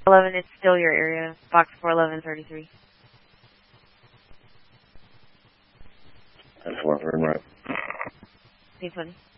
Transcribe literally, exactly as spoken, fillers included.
eleven, it's still your area. Box four eleven thirty-three. That's what we're right. See, funny.